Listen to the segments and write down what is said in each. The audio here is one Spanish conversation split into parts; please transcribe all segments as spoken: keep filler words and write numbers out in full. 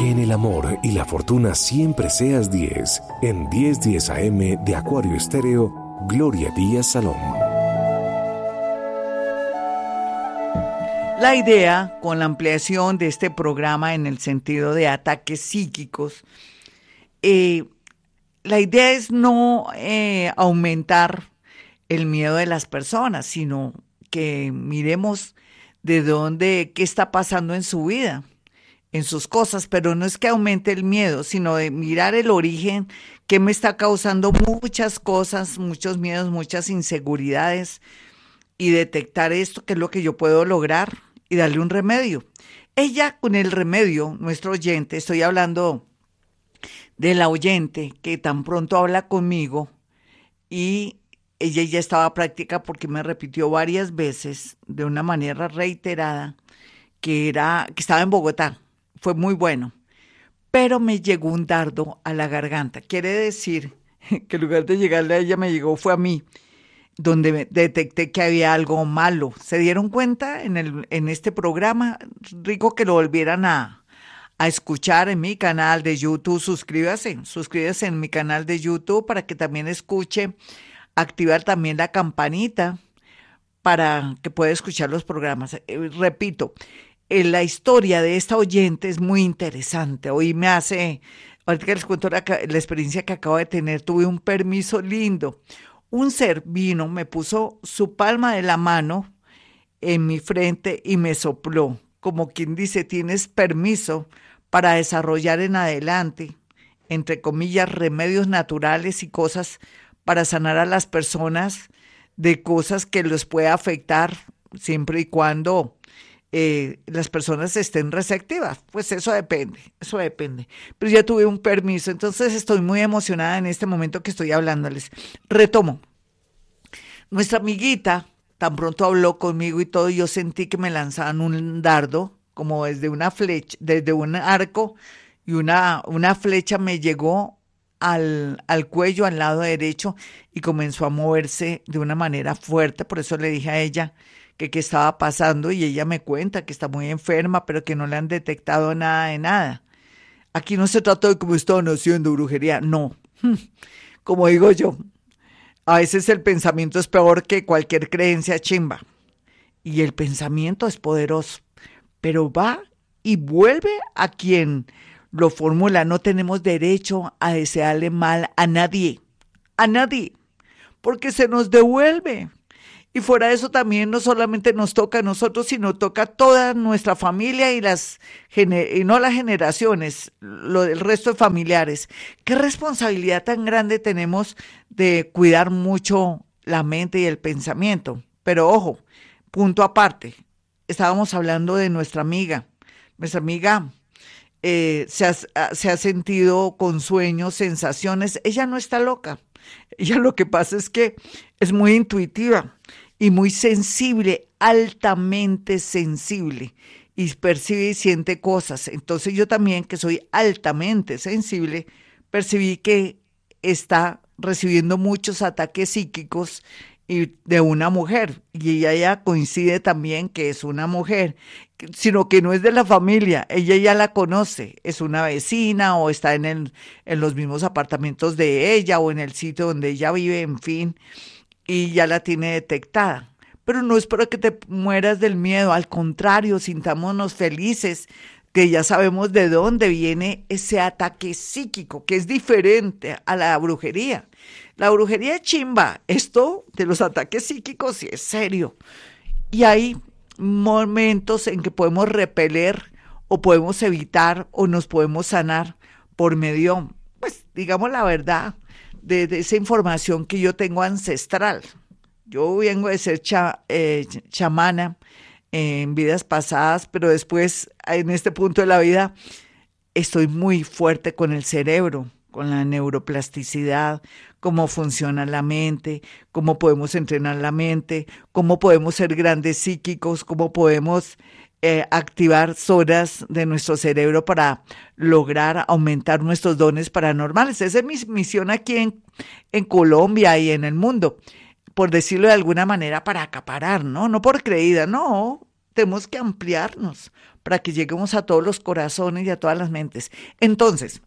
Que en el amor y la fortuna siempre seas diez. En diez diez A M de Acuario Estéreo, Gloria Díaz Salón. La idea con la ampliación de este programa en el sentido de ataques psíquicos, eh, la idea es no eh, aumentar el miedo de las personas, sino que miremos de dónde, qué está pasando en su vida, en sus cosas, pero no es que aumente el miedo, sino de mirar el origen, que me está causando muchas cosas, muchos miedos, muchas inseguridades, y detectar esto, que es lo que yo puedo lograr, y darle un remedio. Ella con el remedio, nuestro oyente, estoy hablando de la oyente que tan pronto habla conmigo, y ella ya estaba práctica porque me repitió varias veces, de una manera reiterada, que, era, que estaba en Bogotá. Fue muy bueno, pero me llegó un dardo a la garganta. Quiere decir que en lugar de llegarle a ella, me llegó, fue a mí, donde detecté que había algo malo. ¿Se dieron cuenta en, el, en este programa? Rico que lo volvieran a, a escuchar en mi canal de YouTube. Suscríbase, suscríbase en mi canal de YouTube para que también escuche, activar también la campanita para que pueda escuchar los programas. Eh, repito, la historia de esta oyente es muy interesante. Hoy me hace, ahorita que les cuento la, la experiencia que acabo de tener, tuve un permiso lindo. Un ser vino, me puso su palma de la mano en mi frente y me sopló, como quien dice, tienes permiso para desarrollar en adelante, entre comillas, remedios naturales y cosas para sanar a las personas de cosas que los pueda afectar, siempre y cuando Eh, las personas estén receptivas. Pues eso depende, eso depende. Pero ya tuve un permiso, entonces estoy muy emocionada en este momento que estoy hablándoles. Retomo. Nuestra amiguita tan pronto habló conmigo y todo, y yo sentí que me lanzaban un dardo, como desde una flecha, desde un arco, y una, una flecha me llegó al, al cuello, al lado derecho, y comenzó a moverse de una manera fuerte. Por eso le dije a ella que qué estaba pasando, y ella me cuenta que está muy enferma, pero que no le han detectado nada de nada. Aquí no se trata de cómo estaban haciendo brujería, no. Como digo yo, a veces el pensamiento es peor que cualquier creencia chimba, y el pensamiento es poderoso, pero va y vuelve a quien lo formula. No tenemos derecho a desearle mal a nadie, a nadie, porque se nos devuelve. Y fuera de eso también no solamente nos toca a nosotros, sino toca a toda nuestra familia y las y no las generaciones, lo del resto de familiares. Qué responsabilidad tan grande tenemos de cuidar mucho la mente y el pensamiento. Pero ojo, punto aparte, estábamos hablando de nuestra amiga. Nuestra amiga eh, se, ha, se ha sentido con sueños, sensaciones. Ella no está loca. Ella lo que pasa es que es muy intuitiva y muy sensible, altamente sensible, y percibe y siente cosas. Entonces yo también, que soy altamente sensible, percibí que está recibiendo muchos ataques psíquicos y de una mujer, y ella ya coincide también que es una mujer, sino que no es de la familia, ella ya la conoce, es una vecina o está en, el, en los mismos apartamentos de ella o en el sitio donde ella vive, en fin, y ya la tiene detectada. Pero no es para que te mueras del miedo, al contrario, sintámonos felices, que ya sabemos de dónde viene ese ataque psíquico, que es diferente a la brujería. La brujería es chimba, esto de los ataques psíquicos sí es serio. Y hay momentos en que podemos repeler o podemos evitar o nos podemos sanar por medio, pues digamos la verdad, de, de esa información que yo tengo ancestral. Yo vengo de ser cha, eh, chamana en vidas pasadas, pero después, en este punto de la vida, estoy muy fuerte con el cerebro, con la neuroplasticidad, cómo funciona la mente, cómo podemos entrenar la mente, cómo podemos ser grandes psíquicos, cómo podemos eh, activar zonas de nuestro cerebro para lograr aumentar nuestros dones paranormales. Esa es mi misión aquí en, en Colombia y en el mundo, por decirlo de alguna manera, para acaparar, ¿no? No por creída, no, tenemos que ampliarnos, para que lleguemos a todos los corazones y a todas las mentes. Entonces,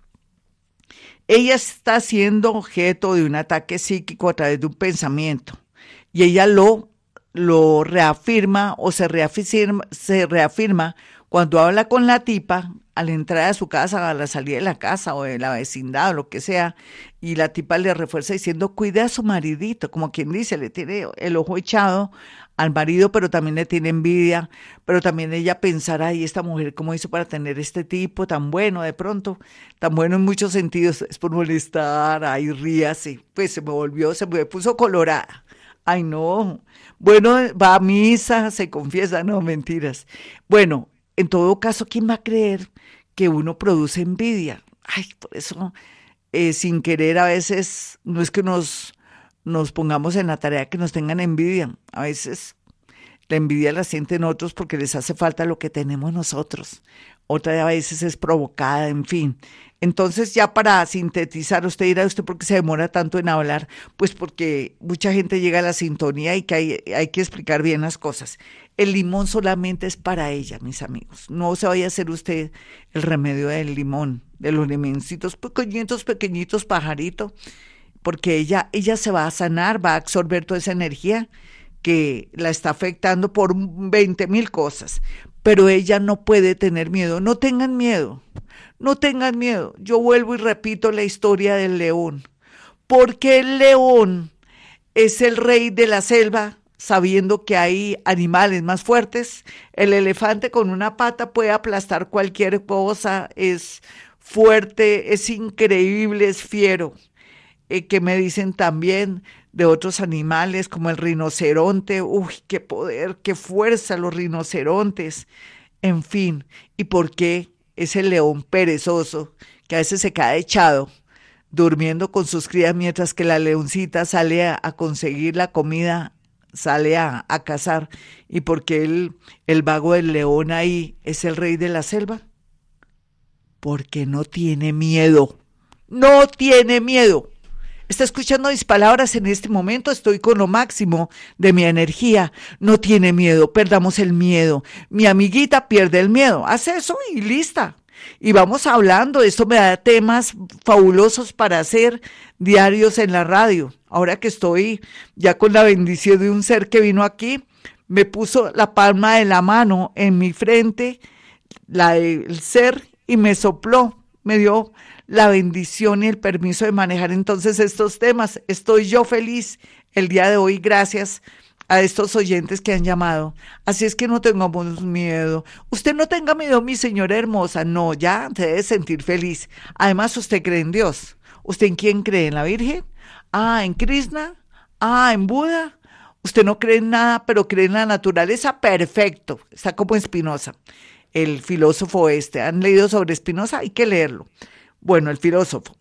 ella está siendo objeto de un ataque psíquico a través de un pensamiento y ella lo, lo reafirma o se reafirma, se reafirma cuando habla con la tipa a la entrada de su casa, a la salida de la casa o de la vecindad o lo que sea, y la tipa le refuerza diciendo, cuide a su maridito, como quien dice, le tiene el ojo echado al marido, pero también le tiene envidia, pero también ella pensará, y esta mujer, ¿cómo hizo para tener este tipo tan bueno de pronto? Tan bueno en muchos sentidos, es por molestar, ay, ríase, pues se me volvió, se me puso colorada. Ay, no, bueno, va a misa, se confiesa, no, mentiras. Bueno, en todo caso, ¿quién va a creer que uno produce envidia? Ay, por eso, eh, sin querer, a veces, no es que nos, nos pongamos en la tarea que nos tengan envidia. A veces la envidia la sienten otros porque les hace falta lo que tenemos nosotros. Otra a veces es provocada, en fin. Entonces, ya para sintetizar, usted dirá, ¿usted por qué se demora tanto en hablar? Pues porque mucha gente llega a la sintonía y que hay, hay que explicar bien las cosas. El limón solamente es para ella, mis amigos. No se vaya a hacer usted el remedio del limón, de los limoncitos pequeñitos, pequeñitos, pajarito, porque ella, ella se va a sanar, va a absorber toda esa energía que la está afectando por veinte mil cosas. Pero ella no puede tener miedo. No tengan miedo, no tengan miedo. Yo vuelvo y repito la historia del león. Porque el león es el rey de la selva, sabiendo que hay animales más fuertes. El elefante con una pata puede aplastar cualquier cosa, es fuerte, es increíble, es fiero. Eh, que me dicen también de otros animales como el rinoceronte, uy, qué poder, qué fuerza los rinocerontes, en fin, y por qué es el león perezoso que a veces se queda echado durmiendo con sus crías mientras que la leoncita sale a, a conseguir la comida, sale a, a cazar, y por qué el, el vago del león ahí es el rey de la selva, porque no tiene miedo, no tiene miedo. Está escuchando mis palabras en este momento, estoy con lo máximo de mi energía. No tiene miedo, perdamos el miedo. Mi amiguita pierde el miedo, haz eso y lista. Y vamos hablando, esto me da temas fabulosos para hacer diarios en la radio. Ahora que estoy ya con la bendición de un ser que vino aquí, me puso la palma de la mano en mi frente, la del ser, y me sopló, me dio la bendición y el permiso de manejar entonces estos temas. Estoy yo feliz el día de hoy gracias a estos oyentes que han llamado. Así es que no tengamos miedo. Usted no tenga miedo, mi señora hermosa. No, ya se debe sentir feliz. Además, usted cree en Dios. ¿Usted en quién cree? ¿En la Virgen? Ah, ¿en Krishna? Ah, ¿en Buda? Usted no cree en nada, pero cree en la naturaleza. Perfecto. Está como Spinoza, el filósofo este. ¿Han leído sobre Spinoza? Hay que leerlo. Bueno, el filósofo.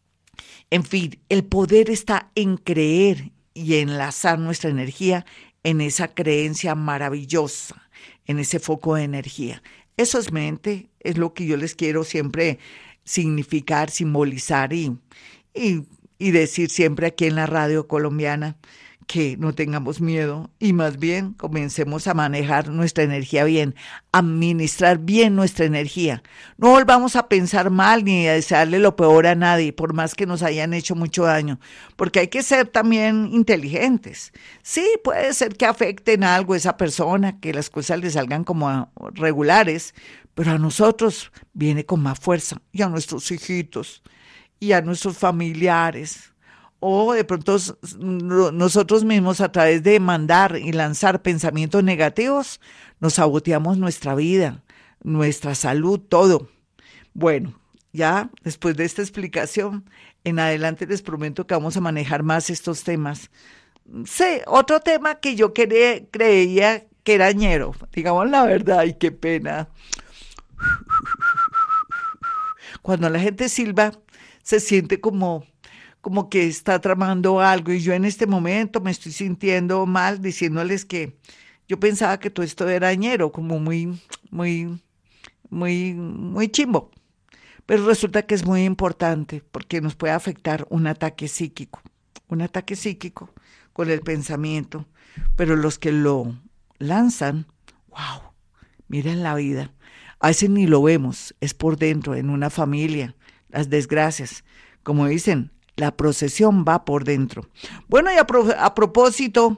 En fin, el poder está en creer y enlazar nuestra energía en esa creencia maravillosa, en ese foco de energía. Eso es mente, es lo que yo les quiero siempre significar, simbolizar y, y, y decir siempre aquí en la radio colombiana, que no tengamos miedo y más bien comencemos a manejar nuestra energía bien, a administrar bien nuestra energía. No volvamos a pensar mal ni a desearle lo peor a nadie, por más que nos hayan hecho mucho daño, porque hay que ser también inteligentes. Sí, puede ser que afecten algo a esa persona, que las cosas le salgan como regulares, pero a nosotros viene con más fuerza, y a nuestros hijitos, y a nuestros familiares. O de pronto nosotros mismos a través de mandar y lanzar pensamientos negativos, nos saboteamos nuestra vida, nuestra salud, todo. Bueno, ya después de esta explicación, en adelante les prometo que vamos a manejar más estos temas. Sí, otro tema que yo quería, creía que era ñero, digamos la verdad, y qué pena. Cuando la gente silba, se siente como... como que está tramando algo, y yo en este momento me estoy sintiendo mal diciéndoles que yo pensaba que todo esto era ñero, como muy, muy, muy, muy chimbo, pero resulta que es muy importante porque nos puede afectar un ataque psíquico, un ataque psíquico con el pensamiento, pero los que lo lanzan, wow, miren la vida, A veces ni lo vemos, es por dentro, en una familia, las desgracias. Como dicen, la procesión va por dentro. Bueno, y a, pro, a propósito,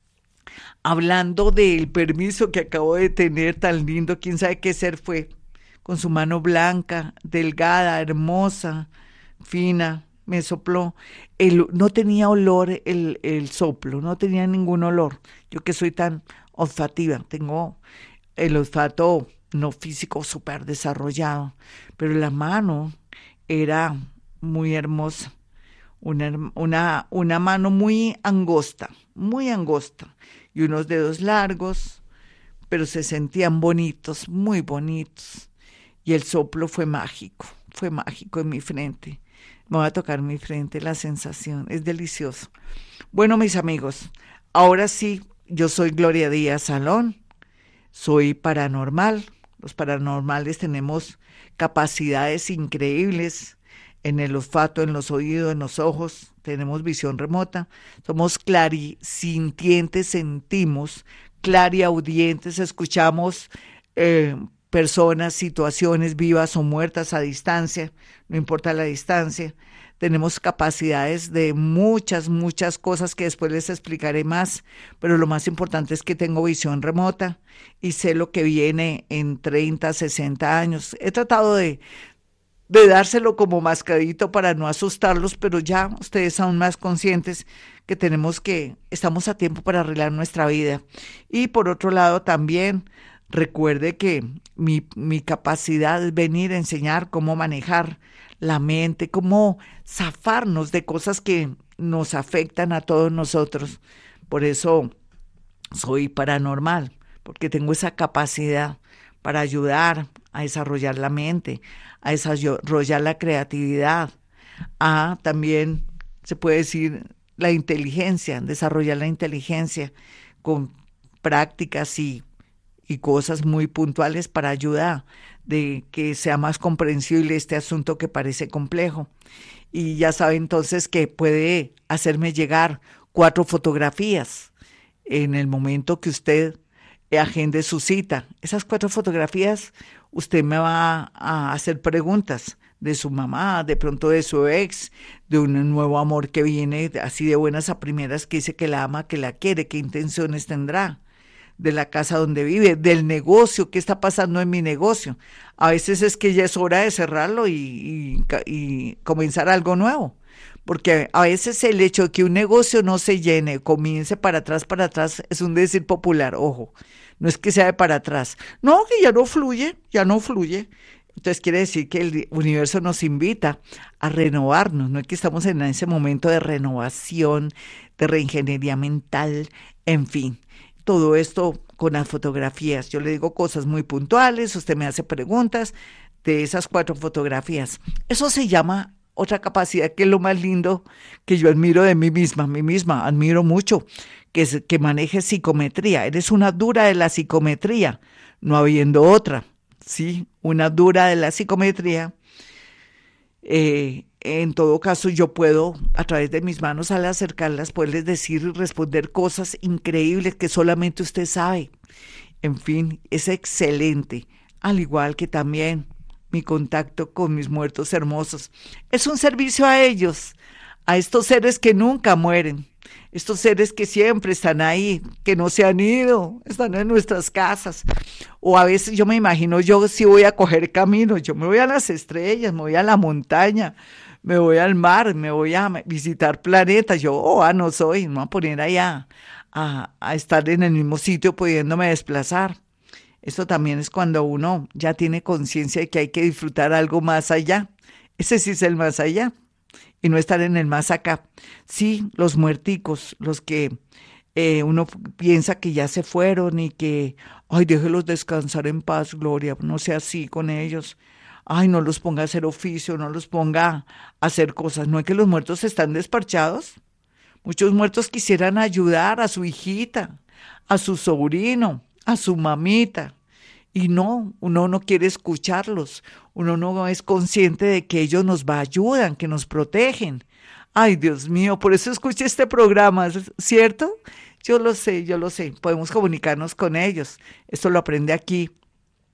hablando del permiso que acabo de tener tan lindo, quién sabe qué ser fue, con su mano blanca, delgada, hermosa, fina, me sopló. El, no tenía olor el, el soplo, no tenía ningún olor. Yo que soy tan olfativa, tengo el olfato no físico súper desarrollado, pero la mano era muy hermosa, una, una, una mano muy angosta, muy angosta, y unos dedos largos, pero se sentían bonitos, muy bonitos, y el soplo fue mágico, fue mágico en mi frente. Me voy a tocar mi frente, la sensación, es delicioso. Bueno, mis amigos, ahora sí, yo soy Gloria Díaz Salón, soy paranormal. Los paranormales tenemos capacidades increíbles en el olfato, en los oídos, en los ojos, tenemos visión remota, somos clarisintientes, sentimos, clariaudientes, escuchamos eh, personas, situaciones vivas o muertas a distancia, no importa la distancia. Tenemos capacidades de muchas, muchas cosas que después les explicaré más, pero lo más importante es que tengo visión remota y sé lo que viene en treinta, sesenta años. He tratado de, de dárselo como mascadito para no asustarlos, pero ya ustedes son más conscientes que tenemos que, estamos a tiempo para arreglar nuestra vida. Y por otro lado también, recuerde que mi, mi capacidad es venir a enseñar cómo manejar la mente, cómo zafarnos de cosas que nos afectan a todos nosotros. Por eso soy paranormal, porque tengo esa capacidad para ayudar a desarrollar la mente, a desarrollar la creatividad, a también, se puede decir, la inteligencia, desarrollar la inteligencia con prácticas y y cosas muy puntuales para ayudar de que sea más comprensible este asunto que parece complejo. Y ya sabe entonces que puede hacerme llegar cuatro fotografías en el momento que usted agende su cita. Esas cuatro fotografías, usted me va a hacer preguntas de su mamá, de pronto de su ex, de un nuevo amor que viene así de buenas a primeras, que dice que la ama, que la quiere, qué intenciones tendrá, de la casa donde vive, del negocio, qué está pasando en mi negocio. A veces es que ya es hora de cerrarlo y, y, y comenzar algo nuevo, porque a veces el hecho de que un negocio no se llene, comience para atrás, para atrás, es un decir popular, ojo, no es que sea de para atrás, no, que ya no fluye, ya no fluye. Entonces quiere decir que el universo nos invita a renovarnos, no es que estamos en ese momento de renovación, de reingeniería mental, en fin. Todo esto con las fotografías. Yo le digo cosas muy puntuales, usted me hace preguntas de esas cuatro fotografías. Eso se llama otra capacidad, que es lo más lindo que yo admiro de mí misma. Mí misma admiro mucho que, es, que maneje psicometría. Eres una dura de la psicometría, no habiendo otra. Sí, una dura de la psicometría. Eh, en todo caso, yo puedo, a través de mis manos, al acercarlas, poderles decir y responder cosas increíbles que solamente usted sabe. En fin, es excelente. Al igual que también mi contacto con mis muertos hermosos. Es un servicio a ellos, a estos seres que nunca mueren, estos seres que siempre están ahí, que no se han ido, están en nuestras casas. O a veces yo me imagino, yo sí voy a coger camino, yo me voy a las estrellas, me voy a la montaña, me voy al mar, me voy a visitar planetas. Yo, oh, ah, no soy, me voy a poner allá a, a estar en el mismo sitio pudiéndome desplazar. Esto también es cuando uno ya tiene conciencia de que hay que disfrutar algo más allá. Ese sí es el más allá y no estar en el más acá. Sí, los muerticos, los que eh, uno piensa que ya se fueron y que, ay, déjelos descansar en paz, Gloria, no sea así con ellos. Ay, no los ponga a hacer oficio, no los ponga a hacer cosas. ¿No es que los muertos están despachados? Muchos muertos quisieran ayudar a su hijita, a su sobrino, a su mamita. Y no, uno no quiere escucharlos. Uno no es consciente de que ellos nos ayudan, que nos protegen. Ay, Dios mío, por eso escuché este programa, ¿cierto? Yo lo sé, yo lo sé. Podemos comunicarnos con ellos. Esto lo aprende aquí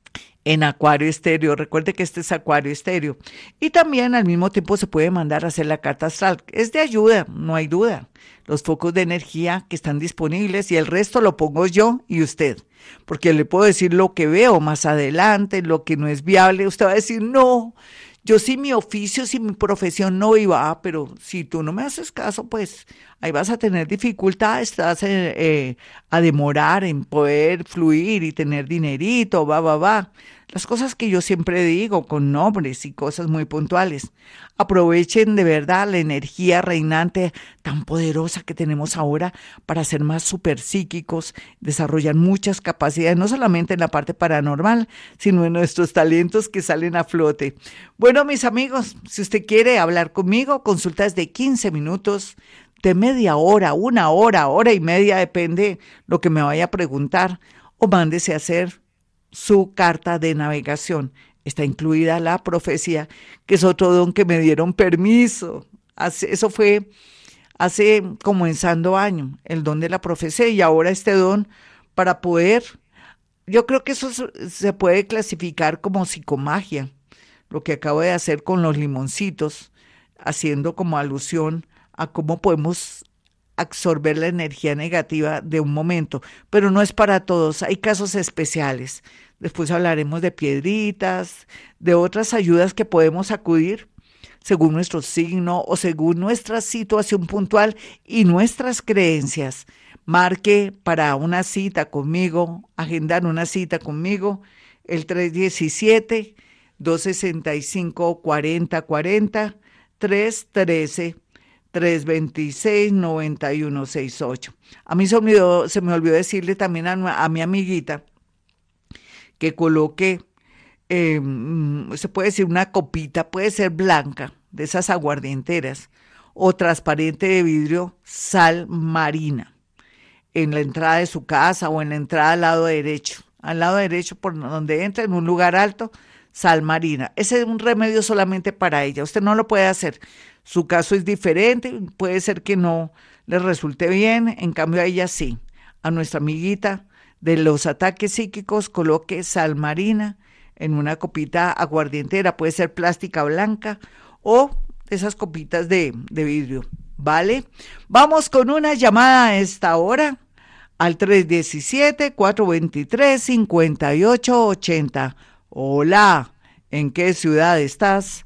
en Acuario Estéreo. Recuerde que este es Acuario Estéreo. Y también al mismo tiempo se puede mandar a hacer la carta astral. Es de ayuda, no hay duda. Los focos de energía que están disponibles y el resto lo pongo yo y usted. Porque le puedo decir lo que veo más adelante, lo que no es viable. Usted va a decir, no, yo sí mi oficio, sí mi profesión no iba, ah, pero si tú no me haces caso, pues ahí vas a tener dificultades, te vas a, eh, a demorar en poder fluir y tener dinerito, va, va, va. Las cosas que yo siempre digo con nombres y cosas muy puntuales. Aprovechen de verdad la energía reinante tan poderosa que tenemos ahora para ser más super psíquicos, desarrollar muchas capacidades, no solamente en la parte paranormal, sino en nuestros talentos que salen a flote. Bueno, mis amigos, si usted quiere hablar conmigo, consultas de quince minutos, de media hora, una hora, hora y media, depende lo que me vaya a preguntar, o mándese a hacer su carta de navegación. Está incluida la profecía, que es otro don que me dieron permiso. Hace, eso fue hace comenzando año, el don de la profecía, y ahora este don para poder, yo creo que eso se puede clasificar como psicomagia, lo que acabo de hacer con los limoncitos, haciendo como alusión a cómo podemos absorber la energía negativa de un momento, pero no es para todos, hay casos especiales. Después hablaremos de piedritas, de otras ayudas que podemos acudir según nuestro signo o según nuestra situación puntual y nuestras creencias. Marque para una cita conmigo, agendar una cita conmigo, el tres uno siete, dos seis cinco, cuatro cero cuatro cero, tres uno tres, tres dos seis, nueve uno seis ocho. A mí se me olvidó, se me olvidó decirle también a, a mi amiguita que coloque, eh, se puede decir una copita, puede ser blanca, de esas aguardienteras, o transparente de vidrio, sal marina, en la entrada de su casa o en la entrada al lado derecho, al lado derecho por donde entra, en un lugar alto, sal marina. Ese es un remedio solamente para ella, usted no lo puede hacer. Su caso es diferente, puede ser que no le resulte bien, en cambio a ella sí. A nuestra amiguita de los ataques psíquicos, coloque sal marina en una copita aguardientera, puede ser plástica blanca o esas copitas de, de vidrio, ¿vale? Vamos con una llamada a esta hora al tres uno siete, cuatro dos tres, cinco ocho ocho cero. Hola, ¿en qué ciudad estás?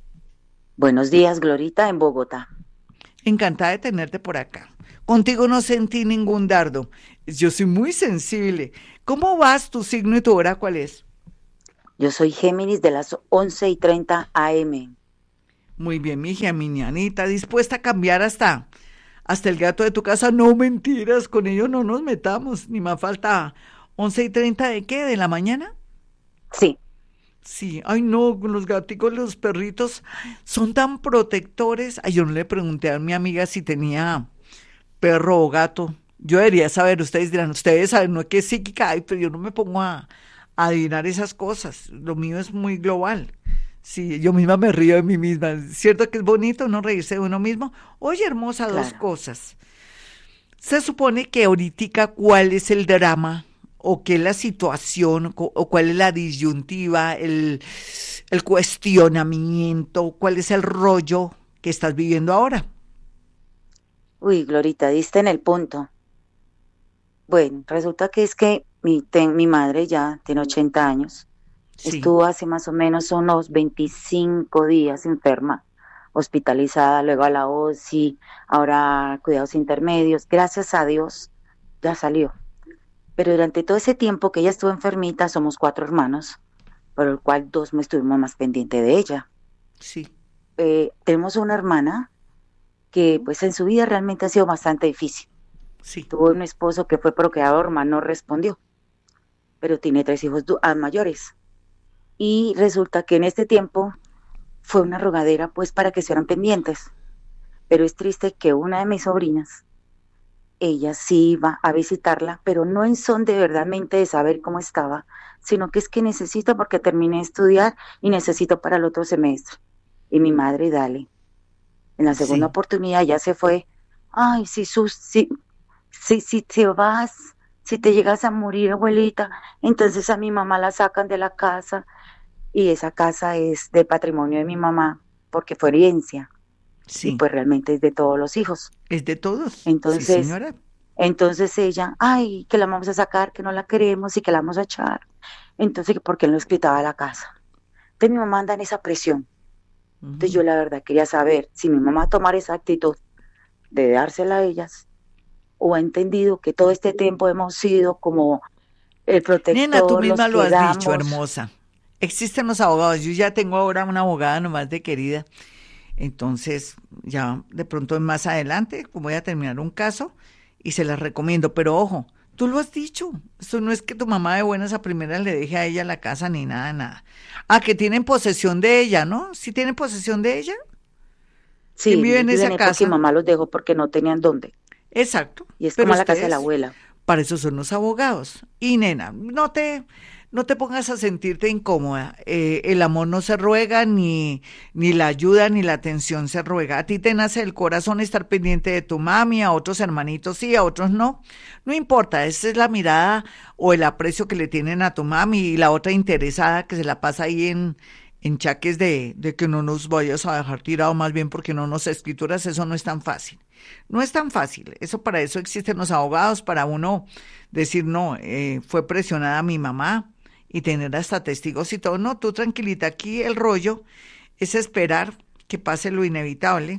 Buenos días, Glorita, en Bogotá. Encantada de tenerte por acá. Contigo no sentí ningún dardo. Yo soy muy sensible. ¿Cómo vas? ¿Tu signo y tu hora cuál es? Yo soy Géminis de las once y treinta a eme. Muy bien, mi geminianita, dispuesta a cambiar hasta, hasta el gato de tu casa. No, mentiras, con ellos no nos metamos. Ni más falta. ¿once y treinta de qué? ¿De la mañana? Sí. Sí, ay no, los gaticos, los perritos son tan protectores. Ay, yo no le pregunté a mi amiga si tenía perro o gato. Yo debería saber, ustedes dirán, ustedes saben, no es que es psíquica, ay, pero yo no me pongo a, a adivinar esas cosas. Lo mío es muy global. Sí, yo misma me río de mí misma. ¿Cierto que es bonito no reírse de uno mismo? Oye, hermosa, claro. Dos cosas. Se supone que ahorita, ¿cuál es el drama? ¿O qué es la situación? ¿O cuál es la disyuntiva? El, el cuestionamiento. ¿Cuál es el rollo que estás viviendo ahora? Uy, Glorita, diste en el punto. Bueno, resulta que es que mi, ten, mi madre ya tiene ochenta años. Sí. Estuvo hace más o menos unos veinticinco días enferma, hospitalizada, luego a la U C I, ahora cuidados intermedios. Gracias a Dios ya salió. Pero durante todo ese tiempo que ella estuvo enfermita, somos cuatro hermanos, por el cual dos me estuvimos más pendiente de ella. Sí. Eh, tenemos una hermana que pues en su vida realmente ha sido bastante difícil. Sí. Tuvo un esposo que fue procreador, mas no respondió, pero tiene tres hijos mayores. Y resulta que en este tiempo fue una rogadera pues para que estuvieran pendientes. Pero es triste que una de mis sobrinas, ella sí iba a visitarla, pero no en son de verdaderamente de saber cómo estaba, sino que es que necesito porque terminé de estudiar y necesito para el otro semestre. Y mi madre, dale. En la segunda sí. oportunidad ya se fue. Ay, si, sus, si, si, si te vas, si te llegas a morir, abuelita, entonces a mi mamá la sacan de la casa y esa casa es de patrimonio de mi mamá porque fue herencia Sí. y pues realmente es de todos los hijos. Es de todos. Entonces, sí, señora. Entonces ella, ay, que la vamos a sacar, que no la queremos y que la vamos a echar. Entonces, ¿por qué no les quitaba la casa? Entonces mi mamá anda en esa presión. Entonces Uh-huh. yo la verdad quería saber si mi mamá tomara esa actitud de dársela a ellas o ha entendido que todo este tiempo hemos sido como el protector, Nena, tú misma los lo que has damos. dicho, hermosa. Existen los abogados. Yo ya tengo ahora una abogada nomás de querida. Entonces, ya de pronto más adelante, como voy a terminar un caso, y se las recomiendo. Pero ojo, tú lo has dicho. Esto no es que tu mamá de buenas a primeras le deje a ella la casa ni nada, nada. Ah, que tienen posesión de ella, ¿no? ¿Sí tienen posesión de ella? Sí, ¿Quién vive en viven esa ahí porque casa? mamá los dejó porque no tenían dónde. Exacto. Y es Pero como la casa de la ustedes, abuela. para eso son los abogados. Y nena, no te, no te pongas a sentirte incómoda. Eh, el amor no se ruega, ni, ni la ayuda, ni la atención se ruega. A ti te nace el corazón estar pendiente de tu mami, a otros hermanitos sí, a otros no. No importa, esa es la mirada o el aprecio que le tienen a tu mami y la otra interesada que se la pasa ahí en, en chaques de, de que no nos vayas a dejar tirado, más bien porque no nos escrituras, eso no es tan fácil. No es tan fácil, eso para eso existen los abogados, para uno decir, no, eh, fue presionada mi mamá y tener hasta testigos y todo. No, tú tranquilita, aquí el rollo es esperar que pase lo inevitable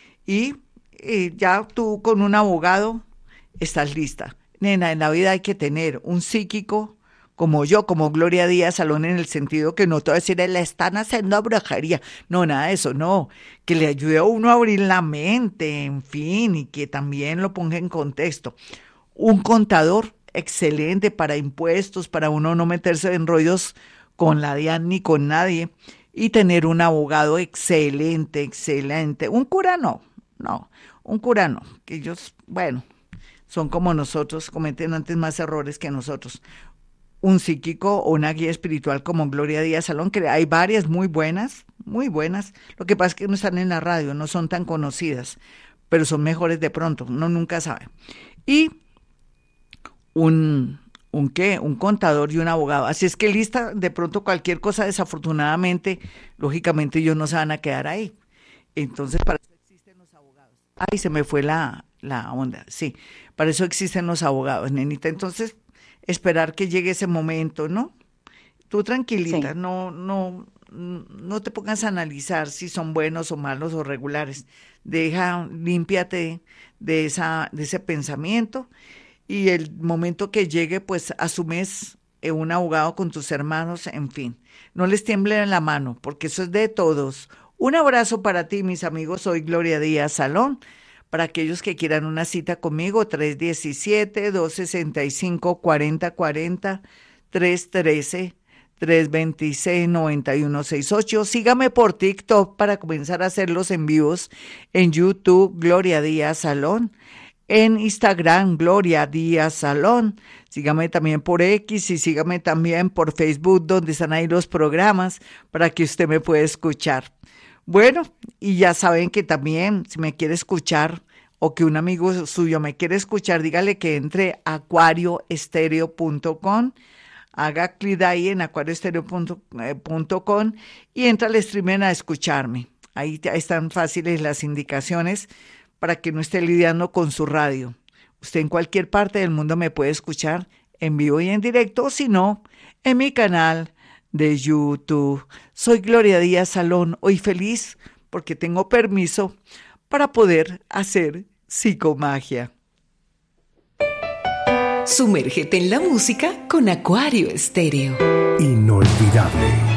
y eh, ya tú con un abogado estás lista. Nena, en la vida hay que tener un psíquico como yo, como Gloria Díaz Salón, en el sentido que no te voy a decir, le están haciendo brujería. No, nada de eso, no. Que le ayude a uno a abrir la mente, en fin, y que también lo ponga en contexto. Un contador excelente para impuestos, para uno no meterse en rollos con la DIAN ni con nadie. Y tener un abogado excelente, excelente. Un cura no, no, un cura no. Que ellos, bueno, son como nosotros, cometen antes más errores que nosotros. Un psíquico o una guía espiritual como Gloria Díaz Salón, que hay varias muy buenas, muy buenas. Lo que pasa es que no están en la radio, no son tan conocidas, pero son mejores de pronto, uno nunca sabe. Y un, un qué, un contador y un abogado. Así es que lista, de pronto cualquier cosa, desafortunadamente, lógicamente ellos no se van a quedar ahí. Entonces, para eso existen los abogados. Ay, se me fue la, la onda, sí, para eso existen los abogados, nenita. Entonces, esperar que llegue ese momento, ¿no? Tú tranquilita, sí. no, no, no te pongas a analizar si son buenos o malos o regulares. Deja, límpiate de esa, de ese pensamiento y el momento que llegue, pues asumes un abogado con tus hermanos, en fin. No les tiemble en la mano, porque eso es de todos. Un abrazo para ti, mis amigos. Soy Gloria Díaz Salón. Para aquellos que quieran una cita conmigo, tres uno siete, dos seis cinco, cuatro cero cuatro cero, tres uno tres, tres dos seis, nueve uno seis ocho. Sígame por TikTok para comenzar a hacer los envíos. En YouTube, Gloria Díaz Salón. En Instagram, Gloria Díaz Salón. Sígame también por X y sígame también por Facebook, donde están ahí los programas para que usted me pueda escuchar. Bueno, y ya saben que también, si me quiere escuchar o que un amigo suyo me quiere escuchar, dígale que entre a acuario estéreo punto com, haga clic ahí en acuario estéreo punto com y entra al streaming a escucharme. Ahí están fáciles las indicaciones para que no esté lidiando con su radio. Usted en cualquier parte del mundo me puede escuchar en vivo y en directo, o si no, en mi canal de YouTube. Soy Gloria Díaz Salón, hoy feliz porque tengo permiso para poder hacer psicomagia. Sumérgete en la música con Acuario Estéreo. Inolvidable.